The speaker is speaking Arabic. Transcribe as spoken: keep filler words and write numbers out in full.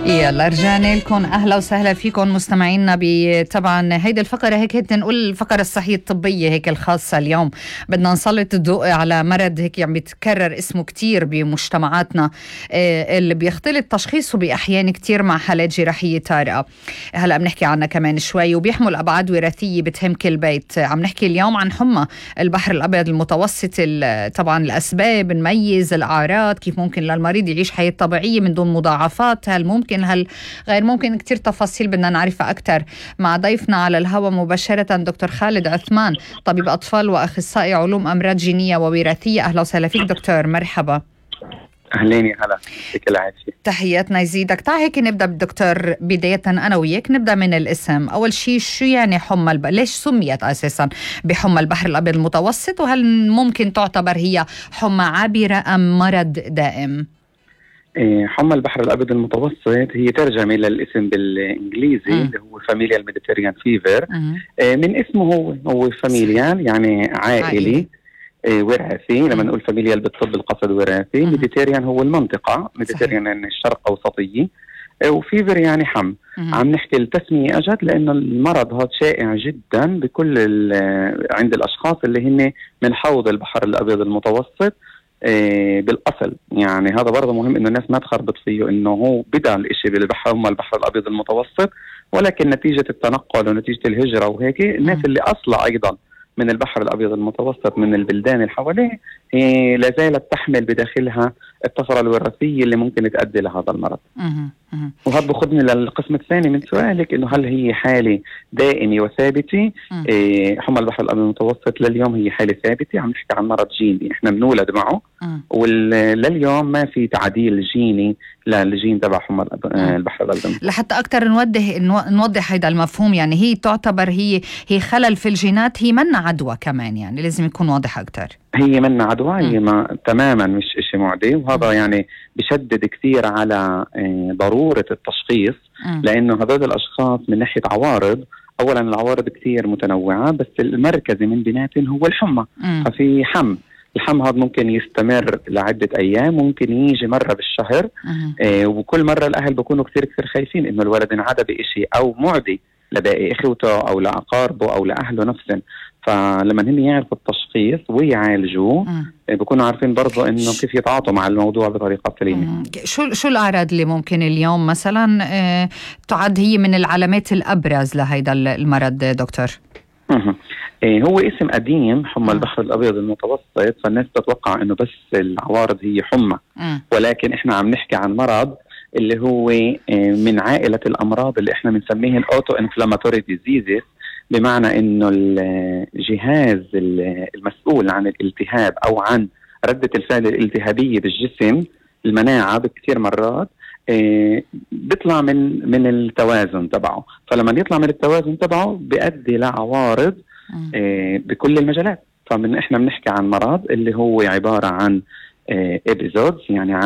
يلا رجعنا لكم، اهلا وسهلا فيكم مستمعينا. طبعا هيدي الفقره هيك هيك نقول الفقره الصحيه الطبيه هيك الخاصه. اليوم بدنا نسلط الضوء على مرض هيك عم بيتكرر اسمه كتير بمجتمعاتنا، آه اللي بيختلط تشخيصه باحيان كتير مع حالات جراحيه طارئه. هلا بنحكي عنها كمان شوي، وبيحمل ابعاد وراثيه بتهم كل بيت. عم نحكي اليوم عن حمى البحر الابيض المتوسط. طبعا الاسباب، نميز الاعراض، كيف ممكن للمريض يعيش حياه طبيعيه من دون مضاعفات، هل ممكن هل غير ممكن. كتير تفاصيل بدنا نعرفها أكثر مع ضيفنا على الهواء مباشرة دكتور خالد عثمان، طبيب أطفال وأخصائي علوم أمراض جينية ووراثية. أهلا وسهلا فيك دكتور، مرحبا. أهلين يا هلا، يعطيك العافية. تحياتنا يزيدك. تعال هيك نبدأ بالدكتور، بداية أنا وياك نبدأ من الاسم. أول شيء شو يعني حمى الب... ليش سميت أساسا بحمى البحر الأبيض المتوسط، وهل ممكن تعتبر هي حمى عابرة أم مرض دائم؟ حمى البحر الأبيض المتوسط هي ترجمة للاسم بالإنجليزي م. اللي هو فاميليال ميديتيريان فيفر. من اسمه هو هو فاميليال يعني عائلي, عائلي. وراثي. لما نقول فاميليال بالطب القصد وراثي. ميديتيريان هو المنطقة، ميديتيريان يعني الشرق أوسطية، وفيفر يعني حم. مم. عم نحكي التسمية أجت لأنه المرض هذا شائع جدا بكل عند الأشخاص اللي هن من حوض البحر الأبيض المتوسط. إيه بالأصل يعني هذا برضه مهم إنه الناس ما تخربط فيه، إنه هو بدأ الإشي بالبحر هم البحر الأبيض المتوسط، ولكن نتيجة التنقل ونتيجة الهجرة وهيك الناس اللي أصلا أيضا من البحر الأبيض المتوسط من البلدان اللي حواليه هي لا زالت تحمل بداخلها الطفرة الوراثية اللي ممكن تؤدي لهذا المرض. وهذا بخذني للقسم الثاني من سؤالك، إنه هل هي حالة دائمة وثابتة؟ إيه حمى البحر الأبيض المتوسط لليوم هي حالة ثابتة. عم نحكي عن مرض جيني احنا بنولد معه، ولليوم ما في تعديل جيني للجين تبع حمى البحر الأبيض. لحتى أكثر نوضح نوضح هذا المفهوم، يعني هي تعتبر هي هي خلل في الجينات، هي منا عدوى كمان، يعني لازم يكون واضح أكثر. هي منا عدوى، هي ما تماما مش إشي معدي، وهذا م. يعني بشدد كثير على ضرورة التشخيص، م. لأنه هذول الأشخاص من ناحية عوارض، أولا العوارض كثير متنوعة، بس المركزي من بيناتهم هو الحمى. م. ففي حم، الحم هذا ممكن يستمر لعدة أيام، ممكن يجي مرة بالشهر. آه وكل مرة الأهل بيكونوا كثير كثير خايفين إنه الولد انعدى بإشي أو معدي لباقي إخوته أو لأقاربه أو لأهله نفسهم. فلما هم يعرفوا التشخيص ويعالجوه بيكونوا عارفين برضو إنه كيف يتعاطوا مع الموضوع بطريقة سليمة. شو شو الأعراض اللي ممكن اليوم مثلا آه تعد هي من العلامات الأبرز لهذا المرض دكتور؟ إيه هو اسم قديم حمى البحر الأبيض المتوسط، فالناس تتوقع إنه بس العوارض هي حمى، ولكن إحنا عم نحكي عن مرض اللي هو من عائلة الأمراض اللي إحنا بنسميه الأوتو إنفلاماتوري ديزيزز، بمعنى إنه الجهاز المسؤول عن الالتهاب أو عن ردة الفعل الالتهابية بالجسم، المناعة بكثير مرات إيه بيطلع من من التوازن تبعه. فلما يطلع من التوازن تبعه بيؤدي لعوارض إيه بكل المجالات. فمن احنا بنحكي عن مرض اللي هو عبارة عن إيه ابيزودز، يعني